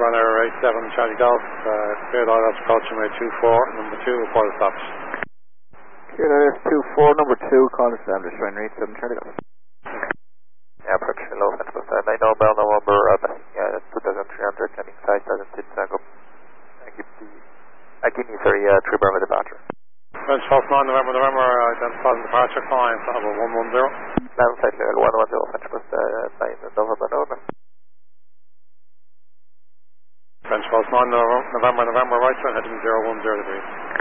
runner 87 Charlie Golf, cleared all that's approaching with 24, number 2 report stops. Cleared out 24, number 2, call us down to Shrine Reach 7 Charlie Golf. Yeah, approach low, Central 9 Bell November, 2300, landing site, 1006, give me, sorry, tree burn with departure. French False 9 November, identified departure climb, level 110. Land site level 110, French False 9 November. French False 9 November, right side heading 010 degrees.